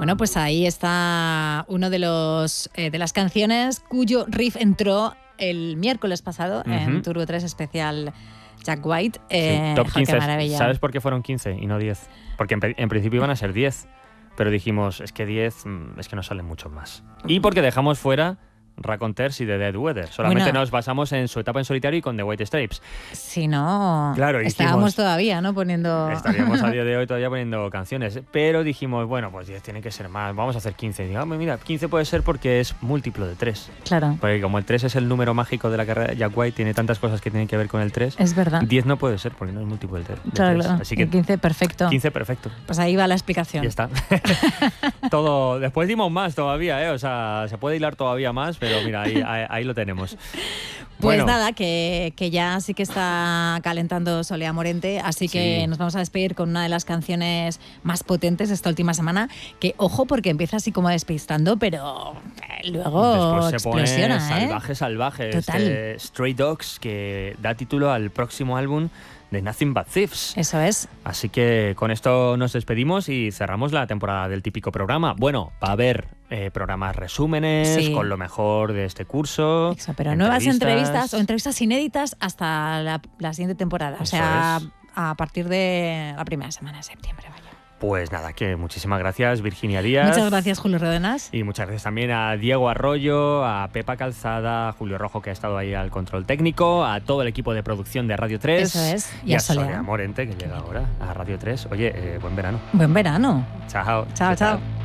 Bueno, pues ahí está uno de las canciones cuyo riff entró el miércoles pasado en Turbo 3 especial Jack White. Top 15. Qué maravilla. ¿Sabes por qué fueron 15 y no 10? Porque en principio iban a ser 10, pero dijimos, es que 10 es que no salen muchos más. Y porque dejamos fuera Raconteurs y The Dead Weather. Solamente nos basamos en su etapa en solitario y con The White Stripes. Si no, claro, estábamos todavía, ¿no? Estaríamos a día de hoy todavía poniendo canciones. Pero dijimos, bueno, pues 10 tiene que ser más. Vamos a hacer 15. Y digamos, mira, 15 puede ser porque es múltiplo de 3. Claro. Porque como el 3 es el número mágico de la carrera de Jack White, tiene tantas cosas que tienen que ver con el 3. Es verdad. 10 no puede ser porque no es múltiplo de 3. Claro. Así que 15, perfecto. 15, perfecto. Pues ahí va la explicación. Ya está. Todo. Después dimos más todavía, ¿eh? O sea, se puede hilar todavía más, pero mira, ahí lo tenemos. Pues bueno. nada, que ya sí que está calentando Solea Morente, así que nos vamos a despedir con una de las canciones más potentes de esta última semana, que ojo porque empieza así como despistando, pero luego después se explosiona, pone salvaje. Total. Stray Dogs, que da título al próximo álbum de Nothing But Thieves. Eso es. Así que con esto nos despedimos y cerramos la temporada del típico programa. Bueno, va a haber programas resúmenes con lo mejor de este curso. Exacto, pero nuevas entrevistas o entrevistas inéditas hasta la siguiente temporada. Eso o sea, a partir de la primera semana de septiembre, vaya. Pues nada, que muchísimas gracias, Virginia Díaz. Muchas gracias, Julio Rodenas. Y muchas gracias también a Diego Arroyo, a Pepa Calzada, a Julio Rojo, que ha estado ahí al control técnico, a todo el equipo de producción de Radio 3. Eso es. Y a Solea Morente, que llega ahora a Radio 3. Oye, buen verano. Buen verano. Chao. Chao, chao.